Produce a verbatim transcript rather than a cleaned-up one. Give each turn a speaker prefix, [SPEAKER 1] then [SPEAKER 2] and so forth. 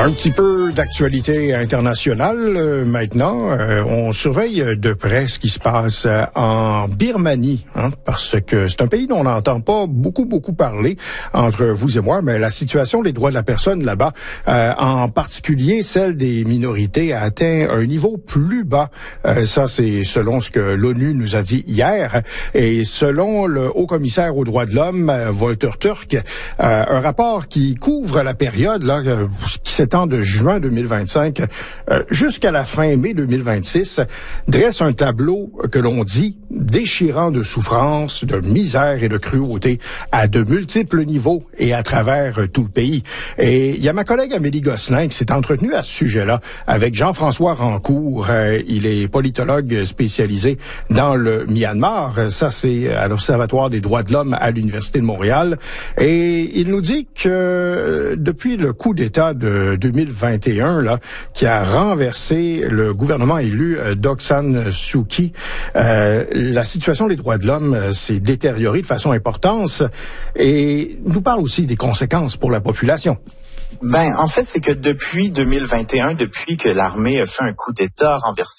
[SPEAKER 1] Un petit peu d'actualité internationale euh, maintenant. Euh, on surveille de près ce qui se passe euh, en Birmanie, hein, parce que c'est un pays dont on n'entend pas beaucoup, beaucoup parler entre vous et moi, mais la situation des droits de la personne là-bas, euh, en particulier celle des minorités, a atteint un niveau plus bas. Euh, ça, c'est selon ce que l'ONU nous a dit hier. Et selon le haut-commissaire aux droits de l'homme, euh, Volker Turk, euh, un rapport qui couvre la période là, euh, qui s'étend de juin deux mille vingt-cinq euh, jusqu'à la fin mai deux mille vingt-six, dresse un tableau que l'on dit déchirant de souffrance, de misère et de cruauté à de multiples niveaux et à travers euh, tout le pays. Et il y a ma collègue Amélie Gosselin qui s'est entretenue à ce sujet-là avec Jean-François Rancourt. Euh, il est politologue spécialisé dans le Myanmar. Ça, c'est à l'Observatoire des droits de l'homme à l'Université de Montréal. Et il nous dit que euh, depuis le coup d'État de deux mille vingt et un, là, qui a renversé le gouvernement élu euh, d'Aung San Suu Kyi, euh, la situation des droits de l'homme euh, s'est détériorée de façon importante et nous parle aussi des conséquences pour la population.
[SPEAKER 2] Ben, en fait, c'est que depuis deux mille vingt et un, depuis que l'armée a fait un coup d'État, renversé